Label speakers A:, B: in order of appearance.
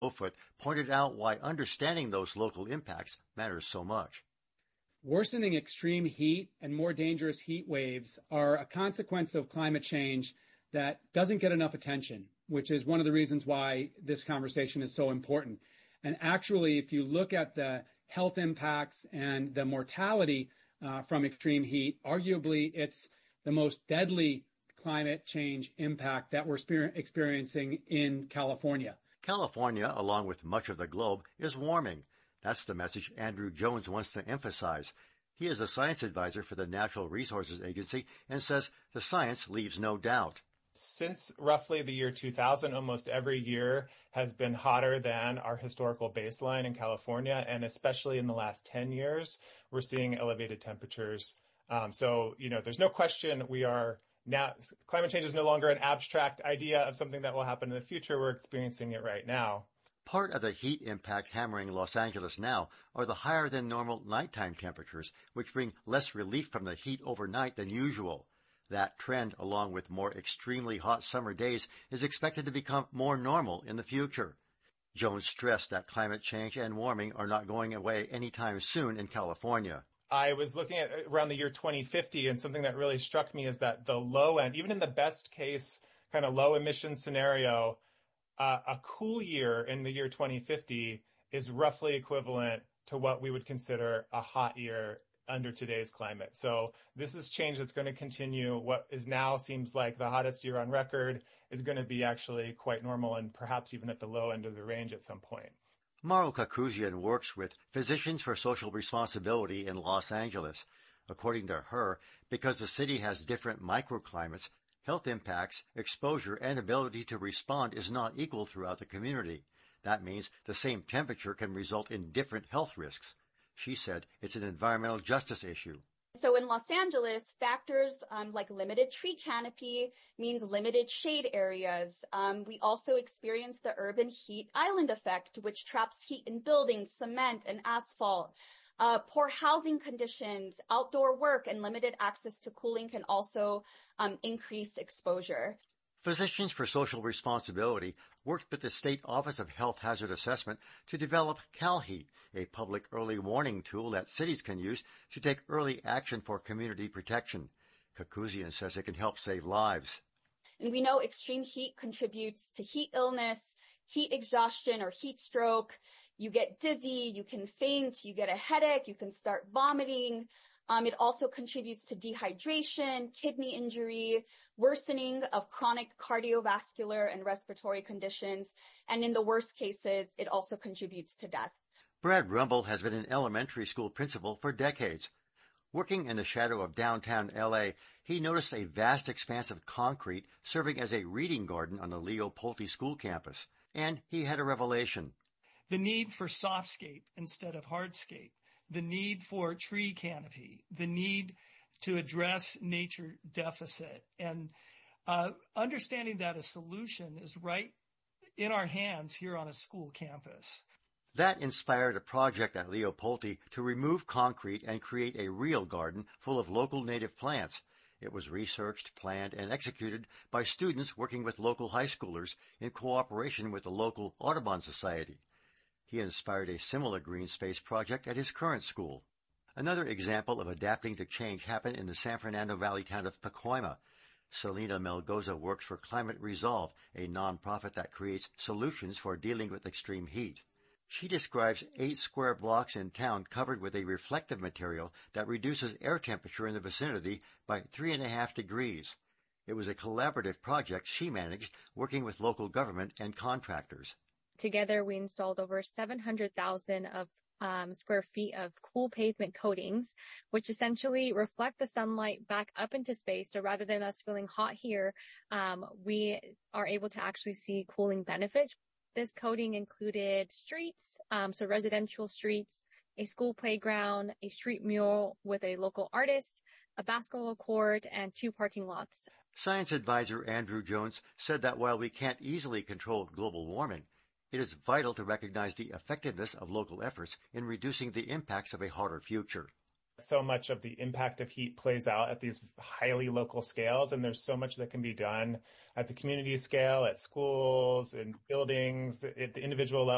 A: Littlefoot pointed out why understanding those local impacts matters so much.
B: Worsening extreme heat and more dangerous heat waves are a consequence of climate change that doesn't get enough attention, which is one of the reasons why this conversation is so important. And actually, if you look at the health impacts and the mortality from extreme heat, arguably it's the most deadly climate change impact that we're experiencing in California.
A: California, along with much of the globe, is warming. That's the message Andrew Jones wants to emphasize. He is a science advisor for the Natural Resources Agency and says the science leaves no doubt.
C: Since roughly the year 2000, almost every year has been hotter than our historical baseline in California, and especially in the last 10 years, we're seeing elevated temperatures. So, there's no question now, climate change is no longer an abstract idea of something that will happen in the future. We're experiencing it right now.
A: Part of the heat impact hammering Los Angeles now are the higher than normal nighttime temperatures, which bring less relief from the heat overnight than usual. That trend, along with more extremely hot summer days, is expected to become more normal in the future. Jones stressed that climate change and warming are not going away anytime soon in California.
C: I was looking at around the year 2050, and something that really struck me is that the low end, even in the best case kind of low emission scenario, a cool year in the year 2050 is roughly equivalent to what we would consider a hot year under today's climate. So this is change that's going to continue. What is now seems like the hottest year on record is going to be actually quite normal and perhaps even at the low end of the range at some point.
A: Maru Kakuzian works with Physicians for Social Responsibility in Los Angeles. According to her, because the city has different microclimates, health impacts, exposure, and ability to respond is not equal throughout the community. That means the same temperature can result in different health risks. She said it's an environmental justice issue.
D: So in Los Angeles, factors like limited tree canopy means limited shade areas. We also experience the urban heat island effect, which traps heat in buildings, cement, and asphalt. Poor housing conditions, outdoor work, and limited access to cooling can also increase exposure.
A: Physicians for Social Responsibility worked with the State Office of Health Hazard Assessment to develop CalHeat, a public early warning tool that cities can use to take early action for community protection. Kakuzian says it can help save lives.
D: And we know extreme heat contributes to heat illness, heat exhaustion, or heat stroke. You get dizzy, you can faint, you get a headache, you can start vomiting. It also contributes to dehydration, kidney injury, worsening of chronic cardiovascular and respiratory conditions, and in the worst cases, it also contributes to death.
A: Brad Rumble has been an elementary school principal for decades. Working in the shadow of downtown L.A., he noticed a vast expanse of concrete serving as a reading garden on the Leo Pulte school campus, and he had a revelation.
E: The need for softscape instead of hardscape. The need for tree canopy, the need to address nature deficit, and understanding that a solution is right in our hands here on a school campus.
A: That inspired a project at Leo Pulte to remove concrete and create a real garden full of local native plants. It was researched, planned, and executed by students working with local high schoolers in cooperation with the local Audubon Society. He inspired a similar green space project at his current school. Another example of adapting to change happened in the San Fernando Valley town of Pacoima. Selena Melgoza works for Climate Resolve, a nonprofit that creates solutions for dealing with extreme heat. She describes 8 square blocks in town covered with a reflective material that reduces air temperature in the vicinity by 3.5 degrees. It was a collaborative project she managed, working with local government and contractors.
F: Together, we installed over 700,000 of square feet of cool pavement coatings, which essentially reflect the sunlight back up into space. So rather than us feeling hot here, we are able to actually see cooling benefits. This coating included streets, so residential streets, a school playground, a street mural with a local artist, a basketball court, and 2 parking lots.
A: Science advisor Andrew Jones said that while we can't easily control global warming, it is vital to recognize the effectiveness of local efforts in reducing the impacts of a hotter future.
C: So much of the impact of heat plays out at these highly local scales, and there's so much that can be done at the community scale, at schools, in buildings, at the individual level.